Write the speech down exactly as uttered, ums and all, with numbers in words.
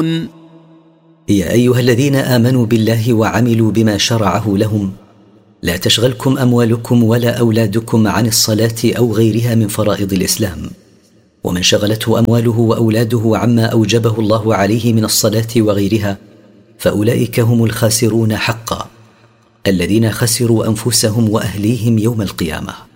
يعقلون يا أيها الذين آمنوا بالله وعملوا بما شرعه لهم لا تشغلكم أموالكم ولا أولادكم عن الصلاة أو غيرها من فرائض الإسلام. ومن شغلته أمواله وأولاده عما أوجبه الله عليه من الصلاة وغيرها فأولئك هم الخاسرون حقا، الذين خسروا أنفسهم وأهليهم يوم القيامة.